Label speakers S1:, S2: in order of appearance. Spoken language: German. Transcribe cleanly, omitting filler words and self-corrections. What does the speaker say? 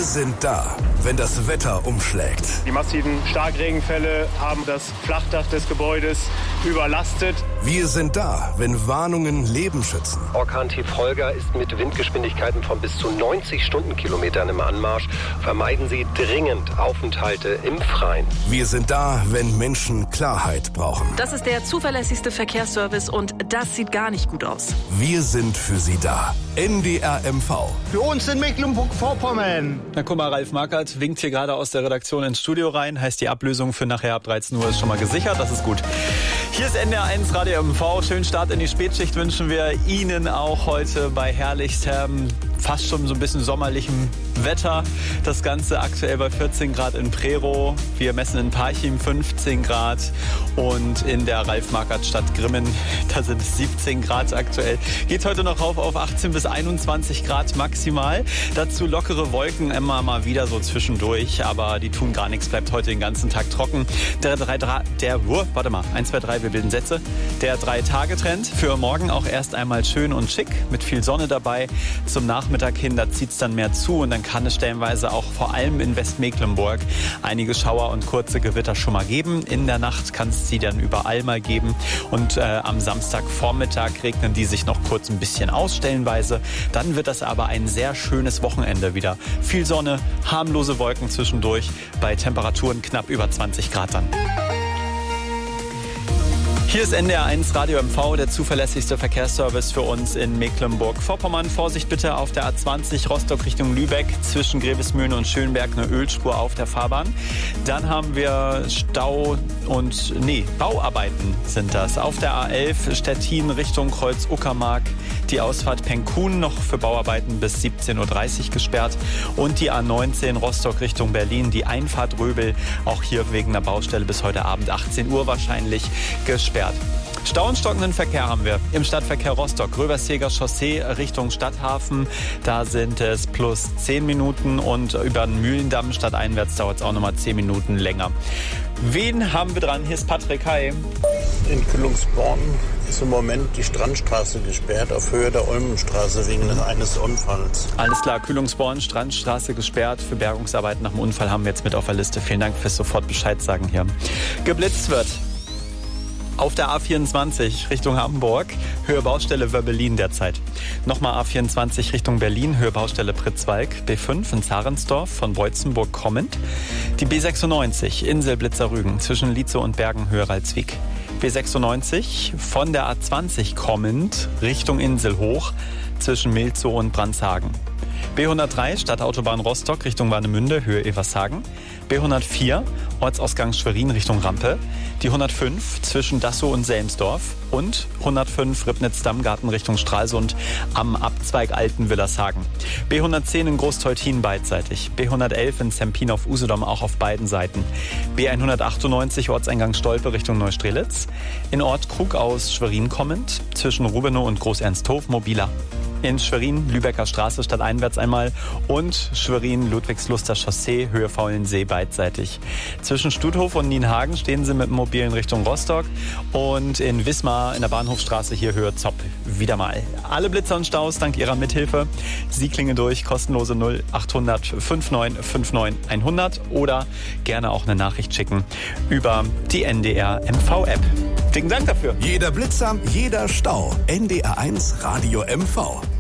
S1: Wir sind da, wenn das Wetter umschlägt.
S2: Die massiven Starkregenfälle haben das Flachdach des Gebäudes überlastet.
S1: Wir sind da, wenn Warnungen Leben schützen.
S3: Orkan-Tief Holger ist mit Windgeschwindigkeiten von bis zu 90 Stundenkilometern im Anmarsch. Vermeiden Sie dringend Aufenthalte im Freien.
S1: Wir sind da, wenn Menschen Klarheit brauchen.
S4: Das ist der zuverlässigste Verkehrsservice und das sieht gar nicht gut aus.
S1: Wir sind für Sie da. NDR MV.
S5: Für uns in Mecklenburg-Vorpommern.
S6: Na guck mal, Ralf Markert winkt hier gerade aus der Redaktion ins Studio rein. Heißt, die Ablösung für nachher ab 13 Uhr ist schon mal gesichert. Das ist gut. Hier ist NDR 1 Radio MV. Schönen Start in die Spätschicht wünschen wir Ihnen auch heute bei herrlichstem, fast schon so ein bisschen sommerlichem Wetter. Das Ganze aktuell bei 14 Grad in Prerow. Wir messen in Parchim 15 Grad und in der Ralf-Markert-Stadt Grimmen, da sind es 17 Grad aktuell. Geht heute noch rauf auf 18 bis 21 Grad maximal. Dazu lockere Wolken immer mal wieder so zwischendurch, aber die tun gar nichts, bleibt heute den ganzen Tag trocken. Der 3-Tage-Trend für morgen auch erst einmal schön und schick, mit viel Sonne dabei. Zum Nachmittag hin, da zieht es dann mehr zu und dann kann es stellenweise auch vor allem in Westmecklenburg einige Schauer und kurze Gewitter schon mal geben. In der Nacht kann es sie dann überall mal geben und am Samstagvormittag regnen die sich noch kurz ein bisschen aus stellenweise. Dann wird das aber ein sehr schönes Wochenende wieder. Viel Sonne, harmlose Wolken zwischendurch, bei Temperaturen knapp über 20 Grad dann. Hier ist NDR 1 Radio MV, der zuverlässigste Verkehrsservice für uns in Mecklenburg-Vorpommern. Vorsicht bitte auf der A20 Rostock Richtung Lübeck, zwischen Grevesmühlen und Schönberg eine Ölspur auf der Fahrbahn. Dann haben wir Bauarbeiten sind das. Auf der A11 Stettin Richtung Kreuz Uckermark, die Ausfahrt Penkun noch für Bauarbeiten bis 17.30 Uhr gesperrt. Und die A19 Rostock Richtung Berlin, die Einfahrt Röbel, auch hier wegen einer Baustelle bis heute Abend 18 Uhr wahrscheinlich gesperrt. Stau und stockenden Verkehr haben wir im Stadtverkehr Rostock. Gröberseger Chaussee Richtung Stadthafen. Da sind es plus 10 Minuten und über den Mühlendamm stadteinwärts dauert es auch nochmal 10 Minuten länger. Wen haben wir dran? Hier ist Patrick. Hi.
S7: In Kühlungsborn ist im Moment die Strandstraße gesperrt auf Höhe der Olmenstraße wegen eines Unfalls.
S6: Alles klar, Kühlungsborn, Strandstraße gesperrt. Für Bergungsarbeiten nach dem Unfall haben wir jetzt mit auf der Liste. Vielen Dank fürs sofort Bescheid sagen hier. Geblitzt wird auf der A24 Richtung Hamburg, Höhe Baustelle Wöbbelin derzeit. Nochmal A24 Richtung Berlin, Höhe Baustelle Pritzwalk, B5 in Zarensdorf von Beutzenburg kommend. Die B96 Insel Blitzerrügen zwischen Lietzow und Bergen, Höhe Ralswiek. B96 von der A20 kommend Richtung Insel hoch zwischen Milzow und Brandshagen. B103 Stadtautobahn Rostock Richtung Warnemünde, Höhe Evershagen. B104 Ortsausgang Schwerin Richtung Rampe. Die 105 zwischen Dassow und Selmsdorf. Und 105 Ribnitz-Dammgarten Richtung Stralsund am Abzweig Altenwillershagen. B110 in Großteutin beidseitig. B111 in Zempin auf Usedom auch auf beiden Seiten. B198 Ortseingang Stolpe Richtung Neustrelitz. In Ort Krug aus Schwerin kommend zwischen Rubenow und Groß-Ernsthof mobiler. In Schwerin, Lübecker Straße stadteinwärts einmal und Schwerin, Ludwigsluster Chaussee, Höhe Faulensee beidseitig. Zwischen Stuthof und Nienhagen stehen Sie mit dem Mobilen Richtung Rostock und in Wismar in der Bahnhofstraße hier Höhe Zopp wieder mal. Alle Blitzer und Staus dank Ihrer Mithilfe. Sie klingen durch, kostenlose 0800 5959 100 oder gerne auch eine Nachricht schicken über die NDR MV App. Vielen Dank dafür.
S1: Jeder Blitzer, jeder Stau. NDR 1 Radio MV.